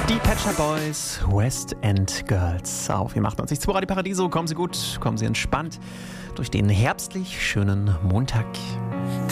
Die Pet Shop Boys, West End Girls auf im 98.2 Radio Paradiso. Kommen Sie gut, kommen Sie entspannt durch den herbstlich schönen Montag.